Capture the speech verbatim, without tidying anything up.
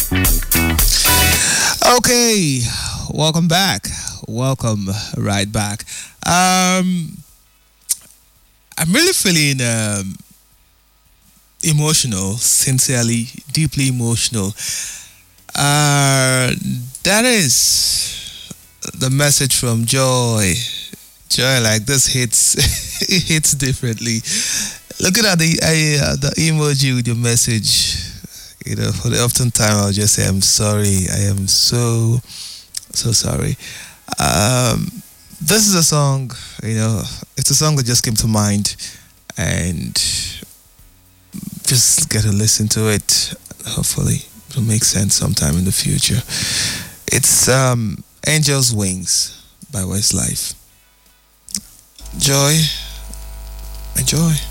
Okay, welcome back. Welcome right back. Um, I'm really feeling um, emotional, sincerely, deeply emotional. Uh, that is the message from Joy. Joy, like this hits, it hits differently. Looking at the uh, the emoji with your message, you know, for the often time I'll just say I'm sorry. I am so so sorry. Um, this is a song, you know, it's a song that just came to mind, and just get to listen to it. Hopefully, it'll make sense sometime in the future. It's um, Angel's Wings by Westlife. Joy, enjoy.